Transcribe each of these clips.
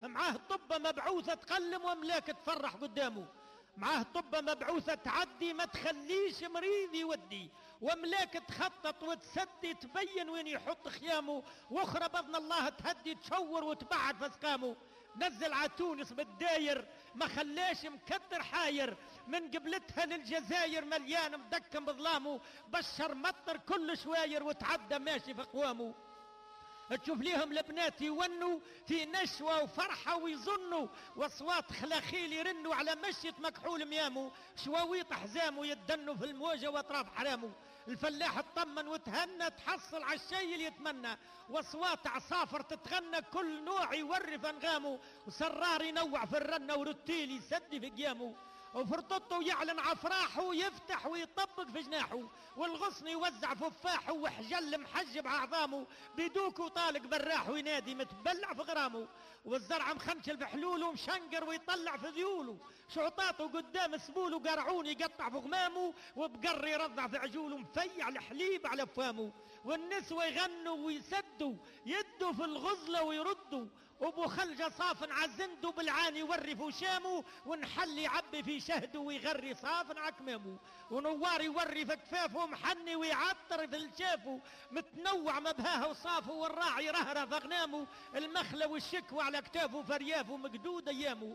معاه طبة مبعوثة تقلم وملاك تفرح قدامه، معاه طبة مبعوثة تعدي ما تخليش مريض يودي، وملاك تخطط وتسدي تبين وين يحط خيامه، واخرى باذن الله تهدي تشور وتبعد فسقامه. نزل على تونس بالداير ما خلاش مكدر حاير، من قبلتها للجزاير مليان مدكم بظلامه، بشر مطر كل شواير وتعدى ماشي في قوامه. تشوف ليهم البنات يونوا في نشوة وفرحة ويظنوا، واصوات خلاخيل يرنوا على مشية مكحول ميامه، شواويط حزامه يتدنوا في الموجة واطراف حرامه. الفلاح اطمن وتهنى تحصل على الشي اللي يتمنى، واصوات عصافر تتغنى كل نوع يورف انغامه، وسرار ينوع في الرنة ورتيل يسدي في قيامه، وفرطته يعلن عفراحه ويفتح ويطبق في جناحه، والغصن يوزع ففاحه وحجل محجب عظامه، بيدوك وطالق براح وينادي متبلع في غرامه، والزرع مخنشل بحلوله مشنقر ويطلع في ذيوله، شعطاته قدام سبوله قرعون يقطع في غمامه، وبقر يرضع في عجوله مفيع الحليب على فامه، والنسوة يغنوا ويسدوا يدوا في الغزلة ويردوا، وابو خلجة صافن عزنده بالعاني يورف وشامه، ونحل يعبي في شهده ويغري صافن عكمامه، ونوار يوري في كفافه محني ويعطر في الشافه، متنوع مبهاه وصافه، والراعي يرهرف اغنامه، المخلة والشكوى على كتافه فريافه مقدود ايامه،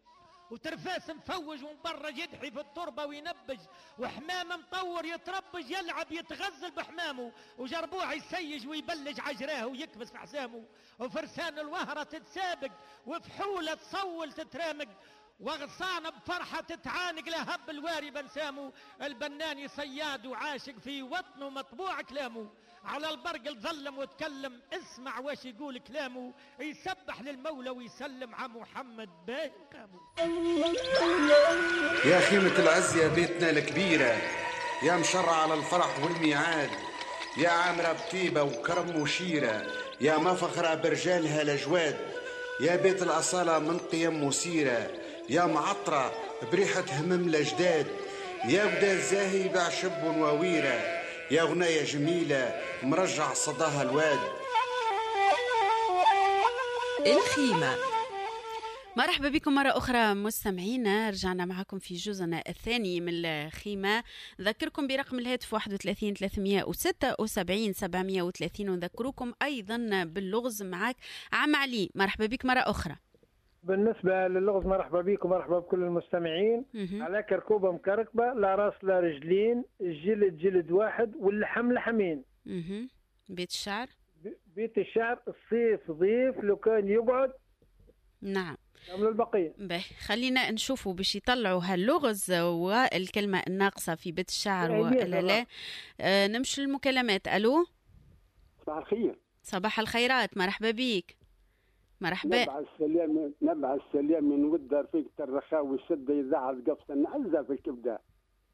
وترفاس مفوج ومبرج يدحي في التربة وينبج، وحمام مطور يتربج يلعب يتغزل بحمامه، وجربوع يسيج ويبلج عجراه ويكبس في حسامه، وفرسان الوهرة تتسابق وفحولة تصول تترامق، وغصان بفرحة تتعانق لهب الواري بنسامه، البناني صياد وعاشق في وطنه مطبوع كلامه، على البرق الظلم وتكلم اسمع واش يقول كلامه، يسبح للمولى ويسلم على محمد باين قامه. يا خيمة العز يا بيتنا الكبيرة، يا مشرع على الفرح والميعاد، يا عامرة بطيبة وكرم وشيرة، يا مفخرة برجالها الأجواد، يا بيت الأصالة من قيم وسيرة، يا معطرة بريحة همم الأجداد، يا ودا الزاهي بعشب وويرة، يا غناية جميلة مرجع صداها الواد. الخيمة. مرحبا بكم مرة أخرى مستمعينا، رجعنا معكم في جزءنا الثاني من الخيمة. ذكركم برقم الهاتف 31 376 730، ونذكركم أيضا باللغز. معك عم علي، مرحبا بك مرة أخرى. بالنسبة للغز مرحبا بكم، مرحبا بكل المستمعين. على كركوبة مكركبة، لا راس لا رجلين، جلد جلد واحد، واللحم لحمين. بيت الشعر. بيت الشعر الصيف ضيف لو كان يقعد. نعم. كامل البقية. خلينا نشوفوا باش يطلعوا هاللغز والكلمة الناقصة في بيت الشعر ولا لا. نمشي للمكالمات. ألو، صباح الخير. صباح الخيرات، مرحبا بيك. مرحبا. نبع السلام من ود رفيق الرخاوي الشدة يزعل قفص النعزة في الكبدة.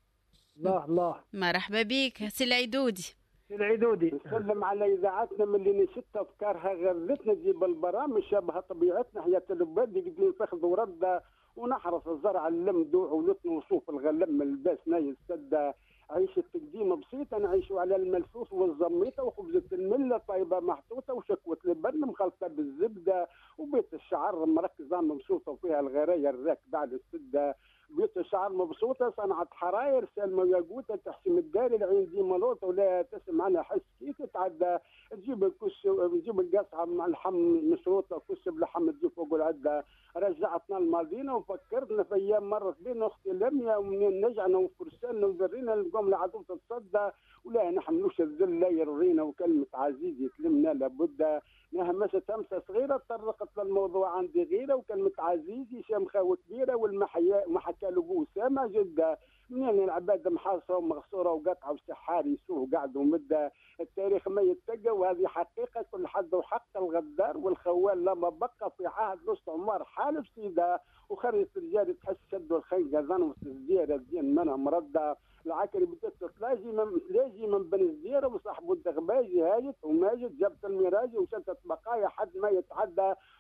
الله مرحبا بيك سي العيدودي. العيدودي نسلم على اذاعتنا من اللي نشت افكارها غرتنا تجيب البرامج شبه طبيعتنا، حياة العباد يقدروا يفخذوا رده، ونحرص الزرع اللمدوع ولطن وصوف الغلم الباس ناي السده، عيش التقديم بسيطة نعيشوا على الملفوف والزميطة، وخبزة الملة طيبة محطوطة، وشكوة لبن مخلطة بالزبدة، وبيت الشعر مركزة مبسوطة وفيها الغراية الراكبة على السدة، بيت الشعر مبسوطة صنعت حراير سلمى وياقوتة تحسم الدار العين دي ملوطة ولا تسمع أنا حس كي تتعدى، تجيب الكش تجيب القصعة مع اللحم مشروطة كش بلحم تجيب فوق العدة، رجعتنا المدينة وفكرتنا في أيام مرت بين أختي لميا، ومنين نجعنا وفرساننا وبرينا نقوم العدو تتصدى، ولا نحملوش الذل لا يرضينا، وكلمة عزيز تلمنا لابد نهمست همسة صغيرة طرقت للموضوع عندي غيرة، وكلمة عزيزي شمخة كبيرة والمحكى له أسامة جدة، منين العباد محاصرة ومغصورة وقطعة وسحاري يسوه قاعد ومدة، التاريخ ما يتقى وهذه حقيقة كل حد وحق الغدار والخوال لما بقى في عهد نص عمر حالف سيدة، وخريط الرجال تحس شد الخنقة ظن وتزدير الدين منها مردة، العكري بدت لاجي من بني الزيرة وصاحبه الدغباجي هاجت وماجد جابت الميراجي وشتت بقايا حد ما يتعدى،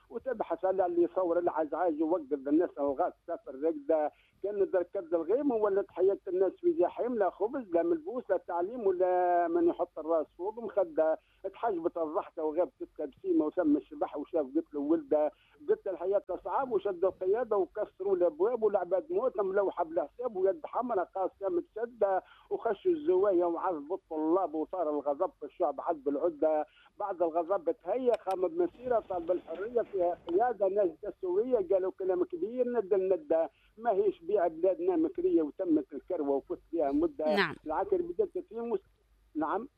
وتبحث على اللي يصور العجعاج يوقظ الناس الغاز سافر رقده كان دركد الغيم ولات حياه الناس في جحيم، لا خبز لا ملبوس لا تعليم ولا من يحط الراس فوق مخده، اتحجبت الضحكه وغابت التبسيمه وسم الشبح وشاف قلت له ولده، قلت الحياه صعاب وشدوا القياده وكسروا الابواب والعباد موت ملوحه بلا حساب ويد حمراء قاسيه متشده وخشوا الزوايا وعذبوا الطلاب وصار الغضب في الشعب عذب العده، بعد الغضب تهيأ قام بمسيره طالب الحريه فيها قياده ناس دستوريه قالوا كلام كبير ندى ما هيش بيع بلادنا مكريه وتمت الكروه وفت فيها مده. نعم. العكر بدات تتهم نعم.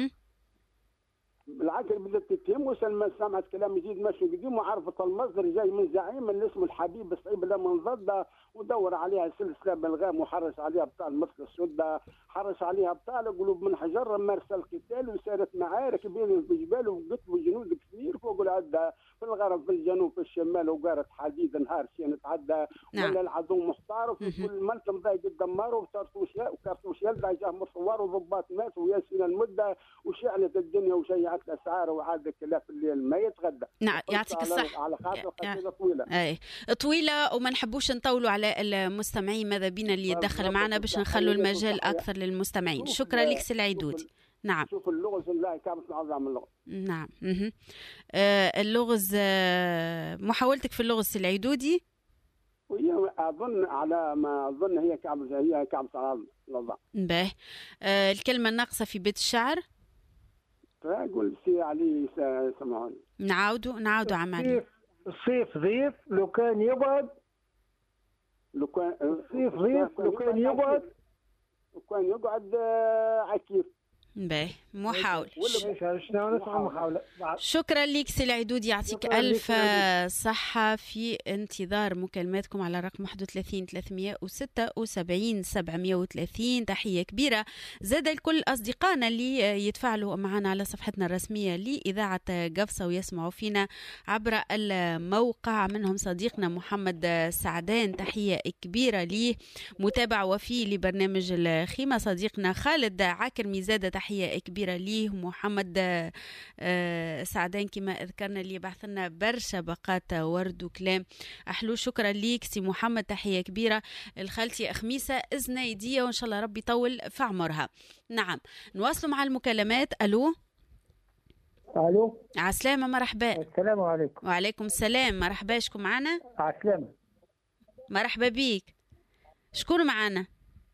العكر بدات تتهم وسلمى سمعت كلام جديد ماشي قديم وعرفت المصدر جاي من زعيم اللي اسمه الحبيب الصعيب لا من ضده ودور عليها سلسله بلغام وحرس عليها ابطال مصر السده، حرس عليها ابطال قلوب من حجر مارس القتال وسارت معارك بين الجبال وقتلوا جنود كثير فوق العده في الغرب في الجنوب في الشمال وقارت حديد نهار شين تعدى. نعم. ولا العدو محتار وفي كل ملتم ضايق الدمار وكرتوش يلدع جاه مصور وضباط مات وياسين المده وشعلت الدنيا وشيعت الاسعار وعاد الكلاف الليل ما يتغدى. نعم يعطيك الصحة. على خاطر قصيده طويله. اي طويله وما نحبوش نطولوا على المستمعين، ماذا بينا اللي يدخل معنا باش نخلوا المجال اكثر للمستمعين. شكرا لك سي العيدودي. نعم. شوف اللغز الله كامل العظام اللغز. نعم. اللغز محاولتك في اللغز سي العيدودي. وهي اظن على ما اظن هي كعب العظام العظام. باهي. الكلمه الناقصه في بيت الشعر. قول سي علي سمعوني. نعاودوا عمالي. الصيف ضيف لو كان يبعد الصيف ضيف لو كان يقعد عكيف. باهي محاولة. شكرا لك سي العيدود، يعطيك ألف صحة في انتظار مكالماتكم على رقم 31 376 730. تحية كبيرة زاد الكل أصدقائنا اللي يتفاعلوا معنا على صفحتنا الرسمية لإذاعة قفصة ويسمعوا فينا عبر الموقع، منهم صديقنا محمد سعدان تحية كبيرة ليه، متابع وفي لبرنامج الخيمة صديقنا خالد عاكرمي زاد تحية كبيرة ليه، محمد سعدان كما ذكرنا اللي بعث لنا برشا باقات ورد وكلام أحلو. شكرا ليك سي محمد، تحية كبيرة. الخالتي أخميسة إذنيدية وإن شاء الله ربي يطول في عمرها. نعم نواصلوا مع المكالمات. ألو عسلامة مرحبا. السلام عليكم. وعليكم السلام مرحبا. شكون معنا؟ عسلامة مرحبا بيك. شكون معنا؟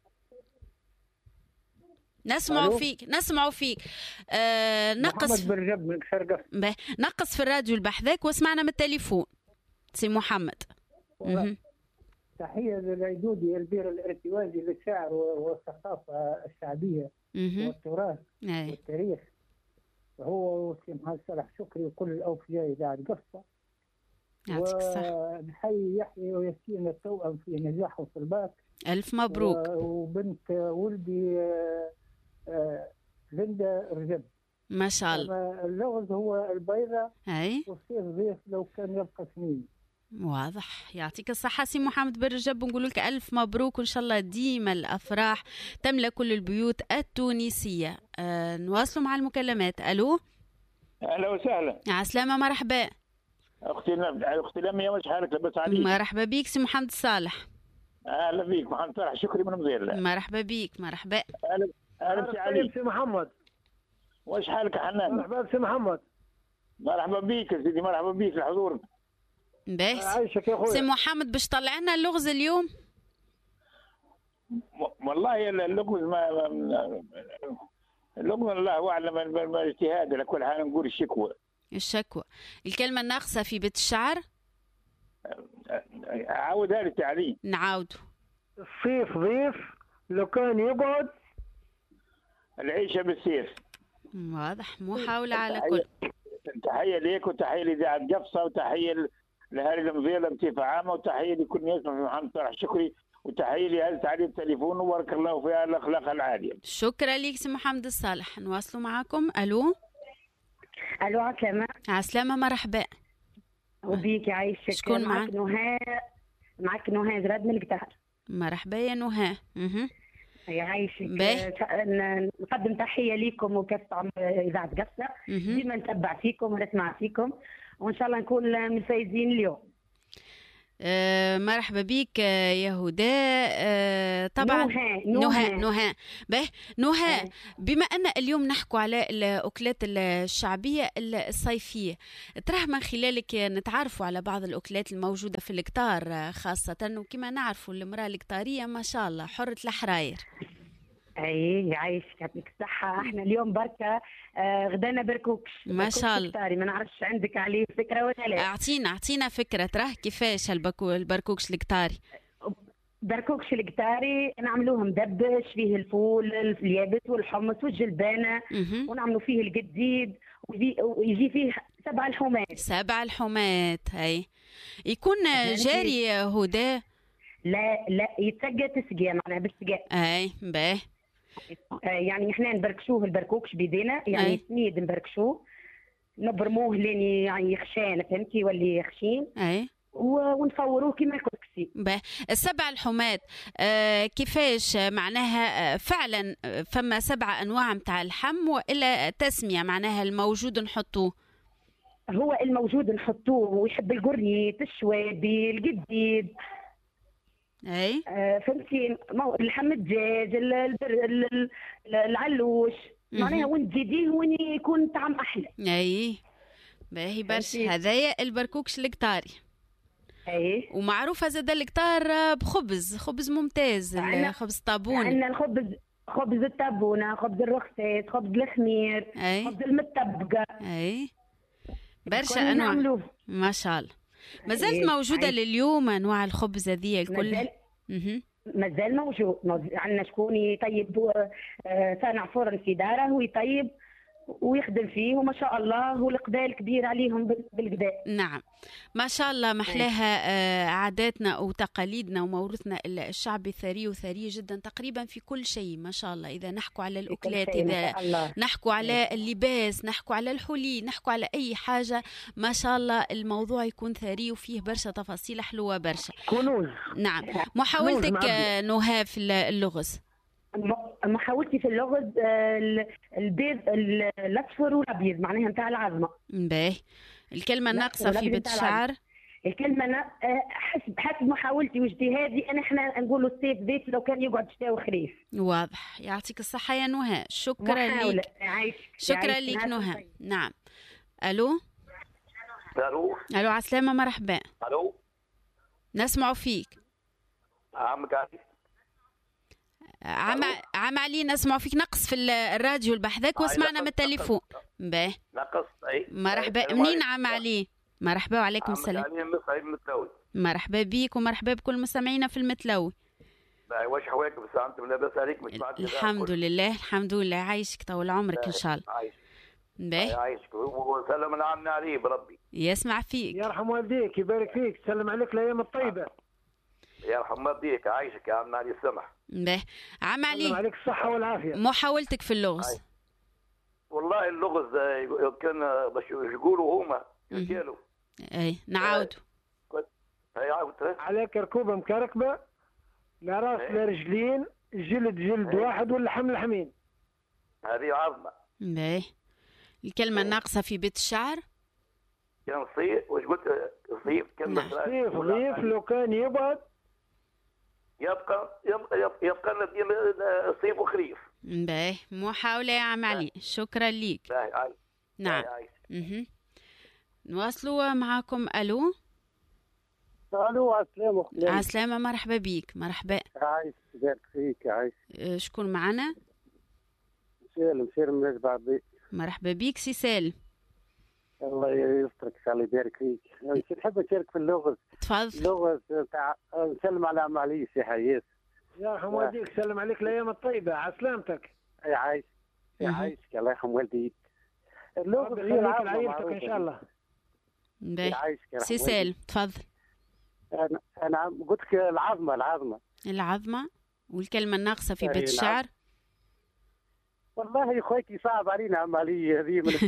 نسمعوا فيك. نقص محمد برجب من شرقة. نقص في الراديو البحثك واسمعنا من التليفون سي محمد. تحية للعيدودي البير الارتوازي للشعر والثقافة الشعبية والتراث والتاريخ، هو وسي محمد صالح شكري وكل الأوفياء إذاعة قفصة. ونحيي يحيى وياسين التوأم في نجاحه في الباك. ألف مبروك. وبنت ولدي ليندا رجب ما شاء الله. اللغز هو البيضة أي والصيف ضيف لو كان يبقى سنين. واضح. يعطيك الصحة سي محمد بن رجب، ونقول لك ألف مبروك وإن شاء الله ديما الأفراح تملأ كل البيوت التونسية. نواصلوا مع المكالمات. ألو أهلا وسهلا. عسلامة مرحبا. أختي لميا وش حالك؟ لبس عليك. مرحبا بيك سي محمد صالح. اهلا بيك محمد صالح شكري من مزيل. مرحبا بيك. مرحبا. اهلا سي علي. سي محمد وش حالك يا حنان؟ مرحبا سي محمد. مرحبا بيك يا سيدي، مرحبا بيك لحضورك. عايشك يا اخويا. سي محمد باش طلع لنا اللغز اليوم؟ والله اللغز اللغز الله اعلم الاجتهاد، على كل حال نقول الشكوى. الكلمه الناقصه في بيت الشعر. عاودها لي تعليم. نعاود. الصيف ضيف لو كان يقعد. العيشه بالسيف. واضح. محاولة على كل. تحية ليك وتحية لإذاعة قفصة وتحية لهذه المضيلة بصفة عامة وتحية لكل من يسمع في محمد صالح شكري وتحية لهذا تعليم التليفون وبارك الله فيها الأخلاق العالية. شكرا لك سي محمد الصالح. نواصلوا معكم. ألو عسلامة. عسلامة مرحبا. وبيك عايشك. شكون معك؟ معك نهى زراد من القطار. مرحبا يا نهى. يعيشك. نقدم تحية لكم وكافة إذاعة قفصة، ديما نتبع فيكم ونسمع فيكم وان شاء الله نكون من الفايزين اليوم. مرحبا بك يا هدى. طبعا نهى نهى بما أن اليوم نحكوا على الأكلات الشعبية الصيفية، تراه من خلالك نتعرفوا على بعض الأكلات الموجودة في القطار خاصة، وكما نعرفوا المرأة القطارية ما شاء الله حرة الحراير. اي يعيشك يعطيك الصحة. احنا اليوم بركة غدانا بركوكش ما شاء الله. ما نعرفش عندك عليه فكرة ولا لا؟ اعطينا فكرة، تراه كيفاش البركوكش القطاري؟ بركوكش القطاري نعملوه مدبش فيه الفول اليابس والحمص والجلبانة، ونعملوا فيه القديد ويجي فيه 7 لحومات. 7 لحومات هاي يكون جاري هدى؟ لا يتسقى تسقية معناها بالسقاء. اي باهي. يعني احنا نبركشوه البركوكش بيدينا، يعني سميد نبركشوه نبرموه لين يعني يخشان، فهمتي، يولي خشين. اي ونفوروه كيما الكسكسي. باهي. 7 لحومات كيفاش معناها فعلا فما 7 انواع متاع اللحم والا تسمية معناها الموجود نحطوه؟ هو الموجود نحطوه، ويحب القرنيت الشوابي القديد. اي فهمتي، اللحم الدجاج العلوش معناها وين تزيديه وين يكون طعم احلى. اي باهي برشا. هذايا البركوكش القطاري. اي ومعروفه زاد القطار خبز ممتاز، خبز طابون. عندنا خبز الطابونه، خبز الرخصات، خبز الخمير، خبز المتبقه. اي برشا انواع ما شاء الله. ما زالت موجودة لليوم أنواع الخبز هذه الكل؟ مازال موجود. عندنا شكون يطيب صانع فرن في داره ويطيب ويخدم فيه، وما شاء الله والإقبال كبير عليهم بالقداء. نعم ما شاء الله. محلاها عاداتنا وتقاليدنا وموروثنا الشعبي ثري وثري جدا تقريبا في كل شيء ما شاء الله. إذا نحكوا على الأكلات، إذا نحكوا على اللباس، نحكوا على الحلي، نحكوا على أي حاجة ما شاء الله الموضوع يكون ثري وفيه برشا تفاصيل حلوة برشا. كنوز. نعم. محاولتك نهى في اللغز؟ محاولتي في اللغز البيض الاصفر والابيض معناها نتاع العظمه. باهي. الكلمه الناقصه في بيت الشعر؟ الكلمه حسب محاولتي واجتهادي انا احنا نقولوا الصيف بيت لو كان يقعد شتاء وخريف. واضح. يعطيك الصحه يا نهى. شكرا لك. شكرا لك نهى. نعم. الو عسلامة. مرحبا. الو نسمع فيك. عمك علي. عم علي نسمع فيك. نقص في الراديو البحذاك واسمعنا من التليفون. باهي نقص. اي مرحبا. منين عم علي؟ مرحبا وعليكم السلام. مرحبا بيك ومرحبا بكل مستمعينا في المتلوي. واش حواك بس انت لاباس عليك؟ مش الحمد لله الحمد لله. عايشك طول عمرك ان شاء الله. باهي عايشك وسلم عنا عليه بربي. يسمع فيك. يرحم والديك يبارك فيك. سلم عليك الايام الطيبه. يرحم والديك. عايشك يا عم علي السمح. باهي عم علي. عليك الصحة والعافية. محاولتك في اللغز؟ والله اللغز كان باش يقولوا هما قالوا. اي نعاودوا. عليك ركوبة مكركبة، لا راس لا رجلين، جلد واحد واللحم لحمين. هذه عظمة. باهي. الكلمة الناقصة في بيت الشعر؟ كان صيف. واش قلت؟ صيف. كلمة صيف ضيف لو كان يبعد يبقى الصيف وخريف. باهي محاولة يا عم علي. شكرا ليك. نعم. نواصلوا معكم. الو عسلامة. عسلامة. مرحبا بيك. مرحبا. عايش يبارك فيك. عايش. شكون معنا؟ سالم من بعد. مرحبا بيك سي سالم. الله يسترك الله يبارك فيك. نحب نشارك في اللغز. تفضل. اللغز تاع نسلم على عم علي سي حياس. يا رحم والديك. سلم عليك الايام الطيبه. عسلامتك. يا عايش. يا عايشك. الله يرحم والديك. اللغز هي عائلتك ان شاء الله. باهي سي سالم تفضل. انا قلت لك العظمه. والكلمه الناقصه في بيت الشعر؟ والله يا خويتي صعب علينا عم علي هذه من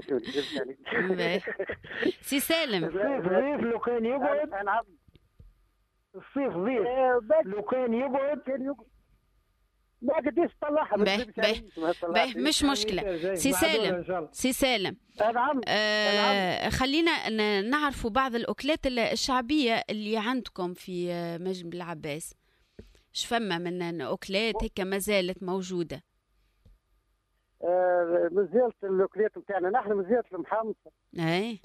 سي سالم. الصيف ضيف لو كان يقعد. الصيف ضيف لو كان يقعد ما قديش طلعها. باهي مش مشكلة. سي سالم خلينا نعرفوا بعض الأكلات الشعبية اللي عندكم في مجد بالعباس. شفما من أكلات هيك ما زالت موجودة؟ مازالت الأكلات بتاعنا نحن، مازالت المحمصة اي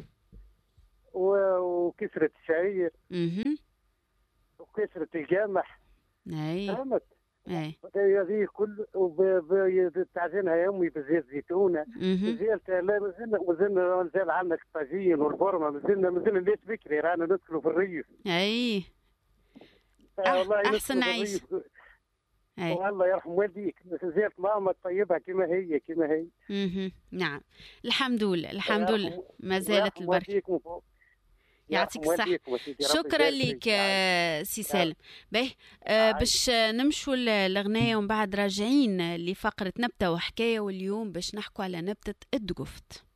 وكسرة الشعير وكسرة الجامح. اي فهمت؟ اي هذه كل تعزينها يا امي بزيت زيتونه. مازالت مازال عندك الطاجين والبرمه، مازلنا ليش بكري رانا ندخلوا في الريف. اي احسن نعيش. والله يرحم والديك، مازالت ماما طيبها كما هي. نعم الحمد لله ما زالت البركه. يعطيك الصحة. شكرا لك سي سالم. باهي باش نمشوا للغناية ومن بعد راجعين لفقرة نبتة وحكاية، واليوم باش نحكوا على نبتة الدقفت.